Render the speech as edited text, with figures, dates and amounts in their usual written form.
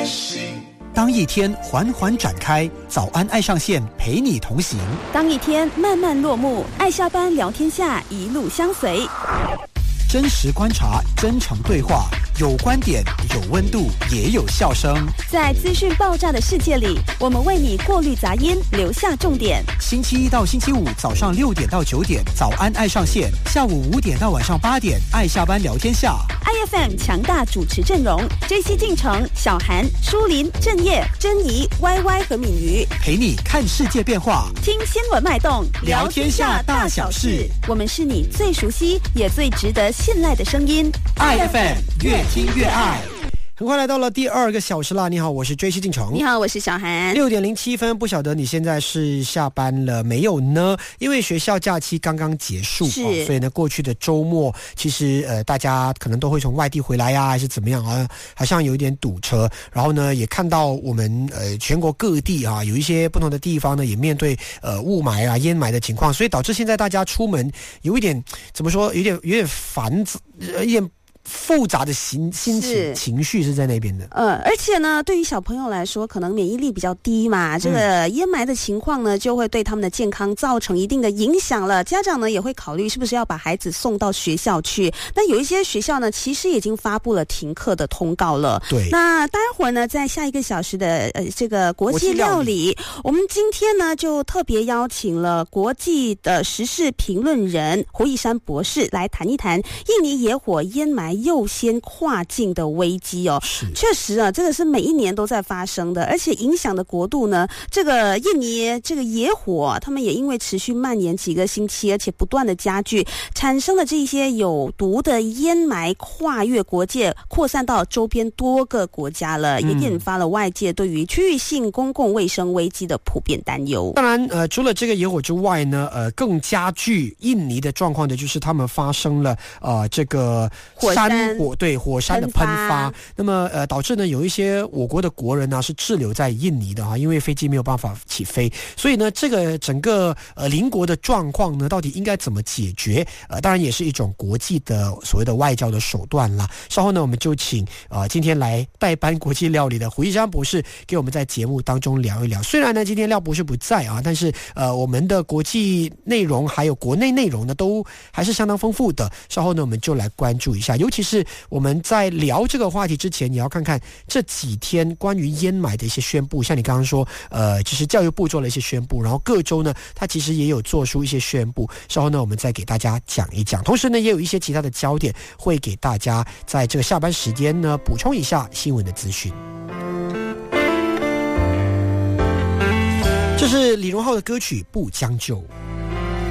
当一天缓缓展开，早安爱上线陪你同行。 当一天慢慢落幕，爱下班聊天下一路相随。 真实观察，真诚对话，有观点，有温度，也有笑声。 在资讯爆炸的世界里，我们为你过滤杂音，留下重点。 星期一到星期五早上6点到9点，早安爱上线；下午5点到晚上8点，爱下班聊天下。 IFM 强大主持阵容：JC进城、小涵、舒林、郑业、珍妮、YY 和敏瑜， 陪你看世界变化， 听新闻脉动， 聊天下大小事。 我们是你最熟悉也最值得信赖的声音。 IFM 越听越爱。很快来到了第2个小时啦！你好，我是JC进城。 你好，我是小涵。 6点07分，不晓得你现在是下班了没有呢？因为学校假期刚刚结束，所以呢，过去的周末其实大家可能都会从外地回来呀，还是怎么样啊？好像有一点堵车。然后呢，也看到我们全国各地啊，有一些不同的地方呢，也面对雾霾啊、烟霾的情况，所以导致现在大家出门有一点怎么说，有点烦，一点复杂的心情情绪是在那边的。 而且呢，对于小朋友来说，可能免疫力比较低嘛，这个烟霾的情况呢，就会对他们的健康造成一定的影响了。家长呢也会考虑是不是要把孩子送到学校去。那有一些学校呢，其实已经发布了停课的通告了。 对。 那待会儿呢，在下1个小时的这个国际料理，我们今天呢就特别邀请了国际的时事评论人胡一山博士来谈一谈印尼野火烟霾优先跨境的危机哦。确实啊，这个是每一年都在发生的，而且影响的国度呢，这个印尼这个野火，他们也因为持续蔓延几个星期，而且不断的加剧，产生了这些有毒的烟霾跨越国界，扩散到周边多个国家了，也引发了外界对于区域性公共卫生危机的普遍担忧。 当然除了这个野火之外呢，更加剧印尼的状况的就是他们发生了这个火山的喷发，那么导致呢有一些我国的国人呢是滞留在印尼的啊，因为飞机没有办法起飞，所以呢这个整个邻国的状况呢到底应该怎么解决？当然也是一种国际的所谓的外交的手段啦。稍后呢我们就请今天来代班国际料理的胡一山博士给我们在节目当中聊一聊。虽然呢今天廖博士不在啊，但是我们的国际内容还有国内内容呢都还是相当丰富的。稍后呢我们就来关注一下，尤其是我们在聊这个话题之前，也要看看这几天关于烟霾的一些宣布。像你刚刚说就是教育部做了一些宣布，然后各州呢它其实也有做出一些宣布，稍后呢我们再给大家讲一讲。同时呢也有一些其他的焦点会给大家在这个下班时间呢补充一下新闻的资讯。这是李荣浩的歌曲《不将就》。